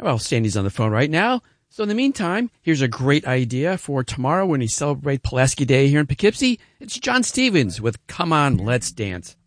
Well, Sandy's on the phone right now. So in the meantime, here's a great idea for tomorrow when we celebrate Pulaski Day here in Poughkeepsie. It's John Stevens with Come On, Let's Dance.